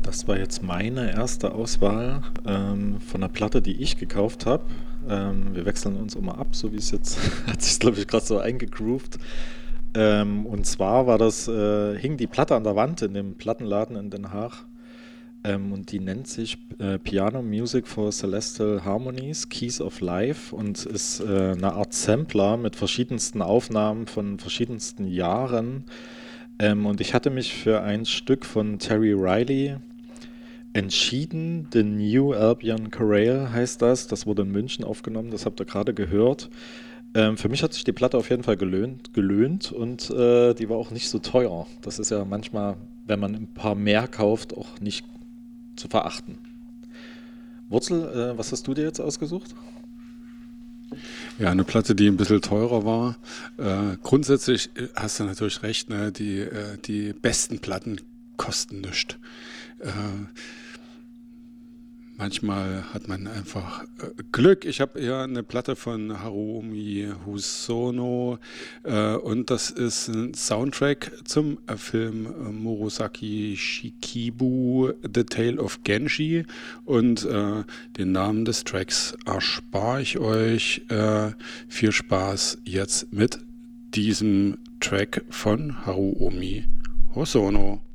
Das war jetzt meine erste Auswahl von einer Platte, die ich gekauft habe. Wir wechseln uns immer ab, so wie es jetzt hat sich, glaube ich, gerade so eingegroovt. Und zwar hing die Platte an der Wand in dem Plattenladen in Den Haag. Und die nennt sich Piano Music for Celestial Harmonies, Keys of Life und ist eine Art Sampler mit verschiedensten Aufnahmen von verschiedensten Jahren. Und ich hatte mich für ein Stück von Terry Riley entschieden. The New Albion Chorale heißt das. Das wurde in München aufgenommen, das habt ihr gerade gehört. Für mich hat sich die Platte auf jeden Fall gelöhnt und die war auch nicht so teuer. Das ist ja manchmal, wenn man ein paar mehr kauft, auch nicht zu verachten. Wurzel, was hast du dir jetzt ausgesucht? Ja, eine Platte, die ein bisschen teurer war. Grundsätzlich hast du natürlich recht, ne? Die besten Platten kosten nichts. Äh, Manchmal hat man einfach Glück. Ich habe hier eine Platte von Harumi Hosono und das ist ein Soundtrack zum Film Murasaki Shikibu, The Tale of Genji, und den Namen des Tracks erspare ich euch. Viel Spaß jetzt mit diesem Track von Harumi Hosono.